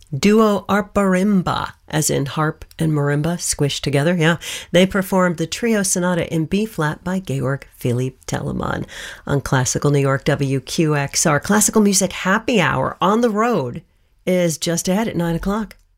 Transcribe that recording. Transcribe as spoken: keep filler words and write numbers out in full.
Duo Arparimba, as in harp and marimba squished together. Yeah, they performed the Trio Sonata in B-flat by Georg Philipp Telemann on Classical New York W Q X. Our Classical Music Happy Hour on the road is just ahead at nine o'clock.